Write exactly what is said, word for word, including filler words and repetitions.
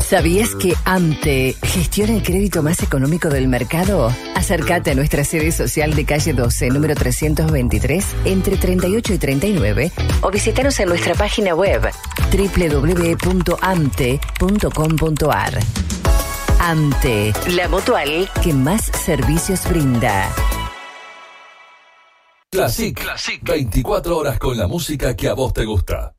¿Sabías que AMTE gestiona el crédito más económico del mercado? Acércate a nuestra sede social de calle doce, número trescientos veintitrés, entre treinta y ocho y treinta y nueve, o visítanos en nuestra página web doble u doble u doble u punto amte punto com punto ar. AMTE, la mutual que más servicios brinda. Classic, Classic, veinticuatro horas con la música que a vos te gusta.